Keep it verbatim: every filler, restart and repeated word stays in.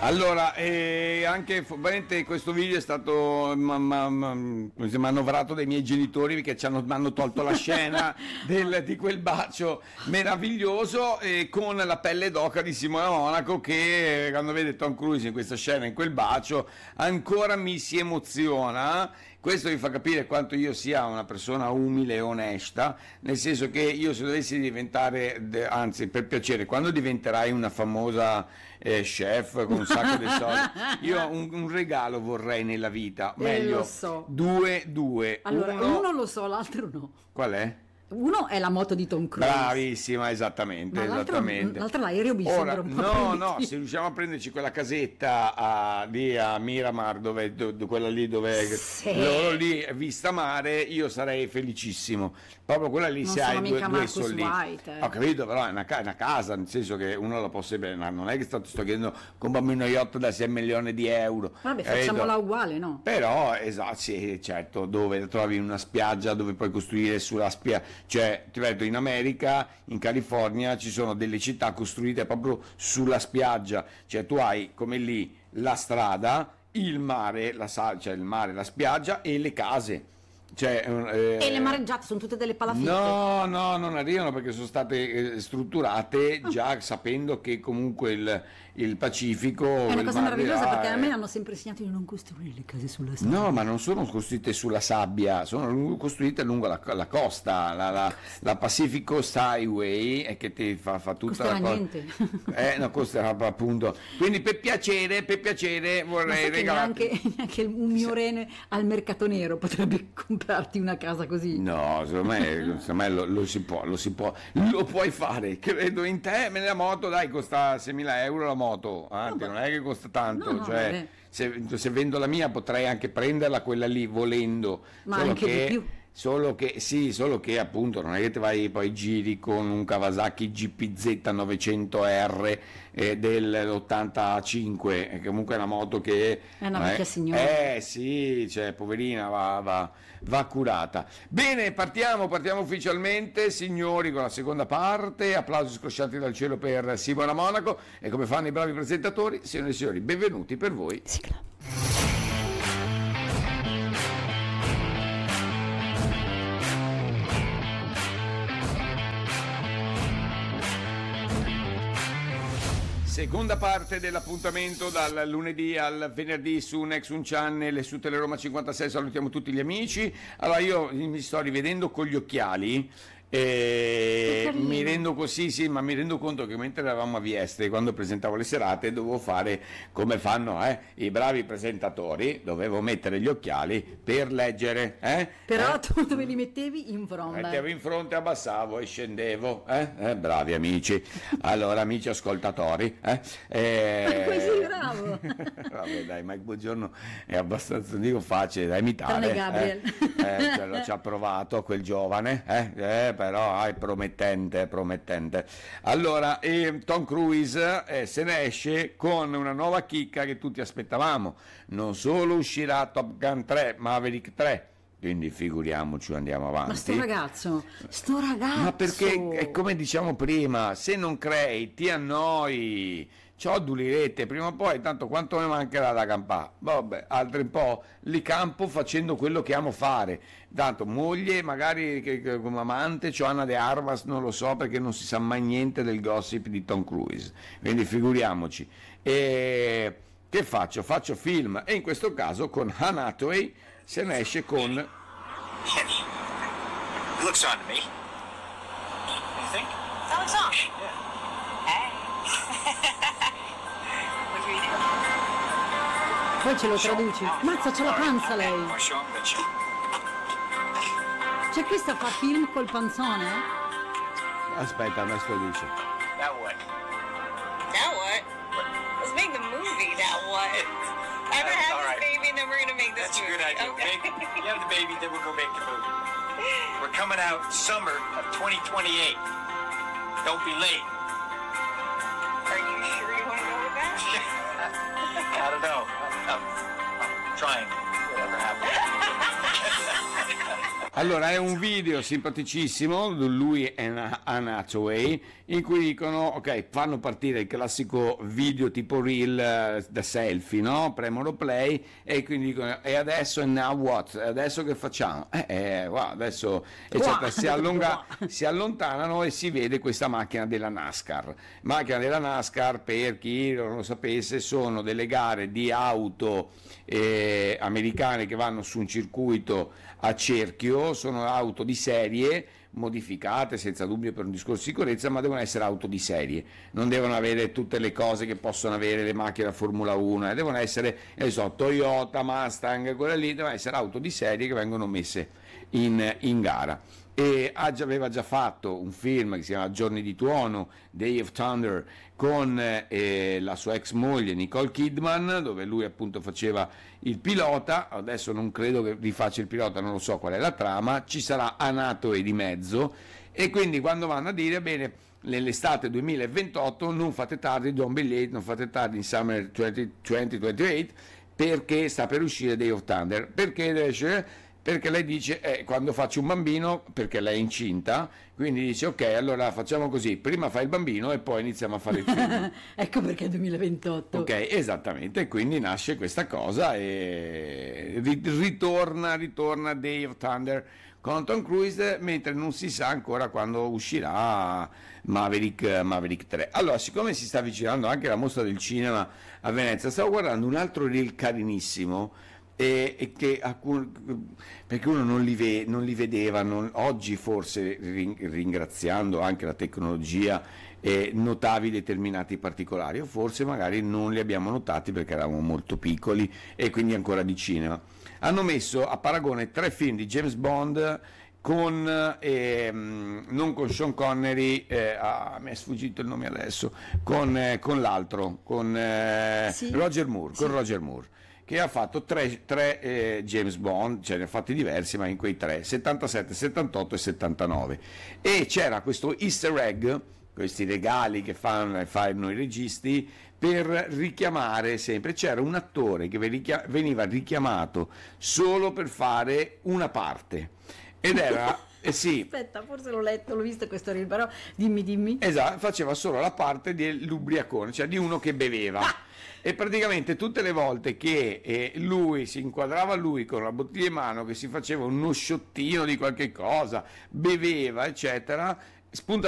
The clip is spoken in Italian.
Allora, eh, anche veramente questo video è stato ma- ma- ma- manovrato dai miei genitori perché ci hanno, mi hanno tolto la scena del- di quel bacio meraviglioso eh, con la pelle d'oca di Simona Monaco che eh, quando vede Tom Cruise in questa scena, in quel bacio, ancora mi si emoziona. Questo vi fa capire quanto io sia una persona umile e onesta, nel senso che io se dovessi diventare, de- anzi per piacere, quando diventerai una famosa eh, chef con un sacco di soldi, io un, un regalo vorrei nella vita, Eh, meglio lo so. due, due, Allora, uno, uno lo so, l'altro no. qual è? Uno è la moto di Tom Cruise. Bravissima, esattamente, Ma l'altro, esattamente. l'altro l'aereo mi Ora, sembra un po' no, no, primitivo. se riusciamo a prenderci quella casetta a, lì a Miramar, dove, do- quella lì dove Sì. loro lì vista mare, io sarei felicissimo. Proprio quella lì, Non se sono hai due, mica due Marcus soldi. White, eh. Ho capito, però è una, ca- è una casa, nel senso che uno la possa bene, non è che sto, sto chiedendo comprarmi uno yacht da sei milioni di euro. Vabbè, capito? facciamola uguale, no? Però, esatto, sì, certo, dove trovi una spiaggia dove puoi costruire sulla spiaggia, cioè, ti vedo in America, in California ci sono delle città costruite proprio sulla spiaggia, cioè tu hai come lì la strada, il mare, la, sa- cioè il mare, la spiaggia e le case. Cioè, eh, E le mareggiate sono tutte delle palafitte. No, no, non arrivano perché sono state eh, strutturate già sapendo che comunque il, il Pacifico... È una il cosa mare meravigliosa là perché a è- me hanno sempre insegnato di non costruire le case sulla sabbia. No, ma non sono costruite sulla sabbia, sono lungo- costruite lungo la, la costa, la, la, la Pacifico Skyway, e che ti fa, fa tutta Costerà la cosa. niente. Eh, no, costerà appunto. Quindi per piacere, per piacere Ma vorrei sai che regalarti. neanche, neanche un mio rene al mercato nero potrebbe comprarti una casa così. No, secondo me, secondo me lo, lo si può, lo si può, lo puoi fare, credo in te, me la moto, dai, costa seimila euro la moto, anche, No, non è che costa tanto, no, no, cioè, vabbè. se, se vendo la mia potrei anche prenderla quella lì volendo, Ma solo anche di che, più. solo che, sì, solo che appunto non è che ti vai poi giri con un Kawasaki G P Z novecento R eh, dell'ottantacinque, che comunque è una moto che... È una eh, vecchia signora. Eh sì, cioè, poverina, va, va, va curata. Bene, partiamo, partiamo ufficialmente, signori, con la seconda parte. Applausi scroscianti dal cielo per Simona Monaco e come fanno i bravi presentatori, signore e signori, benvenuti per voi. Sigla. Seconda parte dell'appuntamento dal lunedì al venerdì su Nexun Channel e su Teleroma cinquantasei. Salutiamo tutti gli amici. Allora io mi sto rivedendo con gli occhiali e Che carino. mi rendo così, sì, ma mi rendo conto che mentre eravamo a Vieste, quando presentavo le serate, dovevo fare come fanno eh, i bravi presentatori, dovevo mettere gli occhiali per leggere. Eh? Però Eh? tu dove li mettevi? In fronte. Mettevo in fronte, abbassavo e scendevo, eh? Eh, bravi amici. Allora, amici ascoltatori, eh? Eh... Così, bravo. Vabbè, dai, Mike Buongiorno è abbastanza, dico, facile da imitare. Tranne Gabriel. Eh, eh, quello ci ha provato, quel giovane, eh? Eh, però ah, è promettente, promettente. Allora, eh, Tom Cruise eh, se ne esce con una nuova chicca che tutti aspettavamo. Non solo uscirà Top Gun tre, Maverick tre. Quindi figuriamoci, andiamo avanti. Ma sto ragazzo, sto ragazzo. Ma perché è come diciamo prima, se non crei ti annoi, cioduli rete, prima o poi, tanto quanto mi mancherà da campare, vabbè, altri un po' li campo facendo quello che amo fare, tanto moglie, magari che, che, come amante, c'ho Anna de Armas, non lo so perché non si sa mai niente del gossip di Tom Cruise, quindi figuriamoci. E che faccio? Faccio film e in questo caso con Anne Hathaway se ne esce con... Yes. It looks on to me. You think? That looks on. Yeah. Hey. What are you doing? Poi ce lo traduci. Mazza, c'ha la panza lei. I'll show 'em that you. Cioè questa fa film col panzone? Aspetta, adesso lo dice. Now what? Now what? Let's make the movie. Now what? I'm gonna have All this right. baby and then we're gonna make this That's a movie. good idea. Okay. Make, you have the baby, then we'll go make the movie. We're coming out summer of twenty twenty-eight. Don't be late. Are you sure you want to go with that? I don't know. I'm, I'm, I'm trying. Whatever happens. Allora, è un video simpaticissimo, lui e Anne Hathaway, in cui dicono, ok, fanno partire il classico video tipo reel eh, da selfie, no? Premono play e quindi dicono, e adesso, and now what? Adesso che facciamo? Eh, eh wow, adesso eccetera, si, allunga, si allontanano e si vede questa macchina della NASCAR. Macchina della NASCAR, per chi non lo sapesse, sono delle gare di auto eh, americane che vanno su un circuito a cerchio, sono auto di serie modificate senza dubbio per un discorso di sicurezza, ma devono essere auto di serie, non devono avere tutte le cose che possono avere le macchine da Formula uno, eh, devono essere, non so, Toyota, Mustang, quelle lì, devono essere auto di serie che vengono messe in, in gara. E aveva già fatto un film che si chiama Giorni di Tuono, Day of Thunder, con eh, la sua ex moglie Nicole Kidman, dove lui appunto faceva il pilota. Adesso non credo che rifaccia il pilota, non lo so qual è la trama, ci sarà Anne Hathaway di mezzo, e quindi quando vanno a dire bene nell'estate duemilaventotto non fate tardi, don't be late, non fate tardi in summer duemilaventotto, perché sta per uscire Day of Thunder, perché deve uscire? Perché lei dice, eh, quando faccio un bambino, perché lei è incinta, quindi dice, ok, allora facciamo così, prima fai il bambino e poi iniziamo a fare il film. Ecco perché duemilaventotto. Ok, esattamente, e quindi nasce questa cosa e ritorna, ritorna Day of Thunder con Tom Cruise, mentre non si sa ancora quando uscirà Maverick, Maverick tre. Allora, siccome si sta avvicinando anche la mostra del cinema a Venezia, stavo guardando un altro reel carinissimo, E, e che perché uno non li, ve, non li vedeva, non, oggi forse ringraziando anche la tecnologia eh, notavi determinati particolari, o forse magari non li abbiamo notati perché eravamo molto piccoli e quindi ancora di cinema. Hanno messo a paragone tre film di James Bond con eh, non con Sean Connery, eh, ah, mi è sfuggito il nome adesso, con, eh, con l'altro, con eh, sì. Roger Moore, sì. con Roger Moore, che ha fatto tre, tre eh, James Bond, ce ne ha fatti diversi, ma in quei tre, settantasette, settantotto e settantanove. E c'era questo easter egg, questi regali che fanno, fanno i registi, per richiamare sempre, c'era un attore che veniva richiamato solo per fare una parte, ed era... Eh sì. Aspetta, forse l'ho letto, l'ho visto questo reel, però dimmi, dimmi. Esatto, faceva solo la parte dell'ubriacone, cioè di uno che beveva. Ah! E praticamente tutte le volte che eh, lui si inquadrava lui con la bottiglia in mano, che si faceva uno sciottino di qualche cosa, beveva, eccetera, spuntava